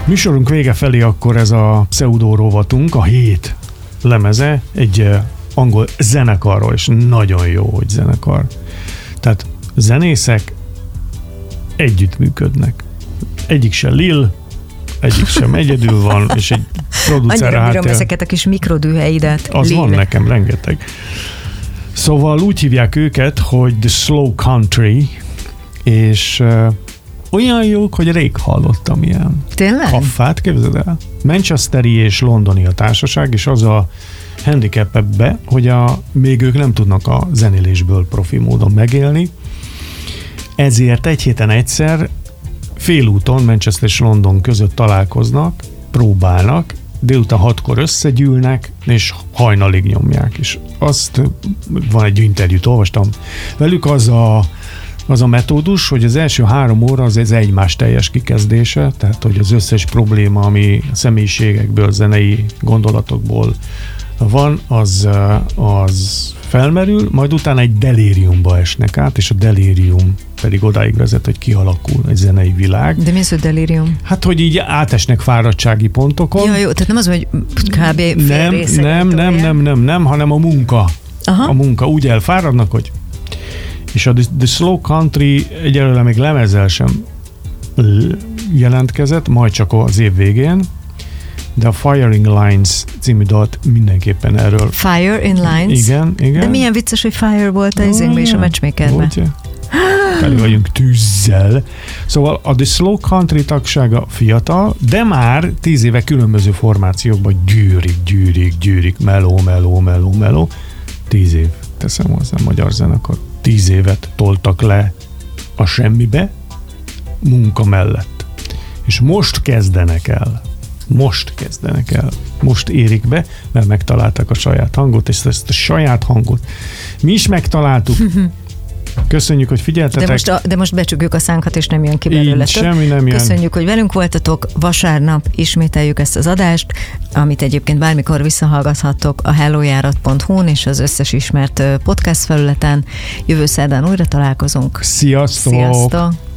Műsorunk vége felé akkor ez a pseudo rovatunk, a 7 lemeze, egy angol zenekarról, és nagyon jó, hogy zenekar. Tehát zenészek együttműködnek. Egyik se Lil, egyik sem egyedül van, és egy producer annyira bírom ezeket a kis mikrodüheidet. Az Lil. Van nekem rengeteg. Szóval úgy hívják őket, hogy The Slow Country, és olyan jók, hogy rég hallottam ilyen. Tényleg? Kaffát, képzeld el. Manchesteri és londoni a társaság, és az a handicap ebbe, hogy még ők nem tudnak a zenélésből profi módon megélni, ezért egy héten egyszer félúton Manchester és London között találkoznak, próbálnak, délután 6-kor összegyűlnek, és hajnalig nyomják. És azt, van egy interjút, olvastam velük, az a metódus, hogy az első 3 óra az egymás teljes kikezdése, tehát hogy az összes probléma, ami a személyiségekből, zenei gondolatokból van, az felmerül, majd utána egy delíriumba esnek át, és a delírium pedig odáig vezet, hogy kialakul egy zenei világ. De mi az, hogy delírium? Hát, hogy így átesnek fáradtsági pontokon. Ja, jó, tehát nem az, hogy kb. Nem, hanem a munka. Aha. A munka úgy elfáradnak, hogy és a The Slow Country egyelőre még lemezzel sem jelentkezett, majd csak az év végén, de a Firing Lines című dalt mindenképpen erről. Fire in Lines? Igen. De milyen vicces, hogy Fire volt a izénkben és a Matchmakerben. Teli vagyunk tűzzel. Szóval a The Slow Country tagsága fiatal, de már 10 éve különböző formációkban gyűrik, meló. 10 év, teszem hozzá, magyar zenekar. 10 évet toltak le a semmibe, munka mellett. És most kezdenek el. Most érik be, mert megtalálták a saját hangot, és ezt a saját hangot mi is megtaláltuk. Köszönjük, hogy figyeltetek. De most becsukjuk a szánkat, és nem jön ki belőle. Semmi nem jön. Köszönjük, hogy velünk voltatok. Vasárnap ismételjük ezt az adást, amit egyébként bármikor visszahallgathattok a hellojárat.hu-n és az összes ismert podcast felületen. Jövő szerdán újra találkozunk. Sziasztok! Sziasztok!